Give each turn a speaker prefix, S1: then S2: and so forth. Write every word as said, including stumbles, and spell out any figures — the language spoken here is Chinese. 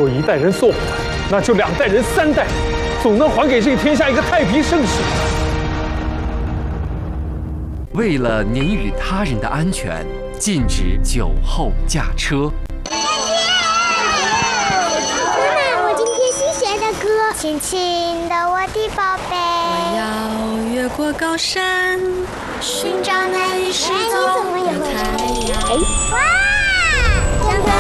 S1: 若一代人送还，那就两代人、三代，总能还给这个天下一个太平盛世。
S2: 为了您与他人的安全，禁止酒后驾车。
S3: 妈妈，我今天新学的歌，轻轻的我的宝贝。
S4: 我要越过高山，寻找那已失踪的太阳。
S3: 哇！